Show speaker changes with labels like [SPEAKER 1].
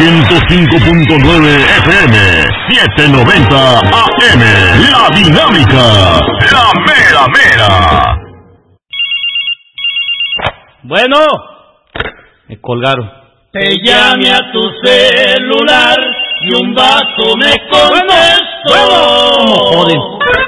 [SPEAKER 1] 105.9 FM, 790 AM, La Dinámica, la mera mera.
[SPEAKER 2] Bueno, me colgaron.
[SPEAKER 3] Te llamé a tu celular y un vato me contestó.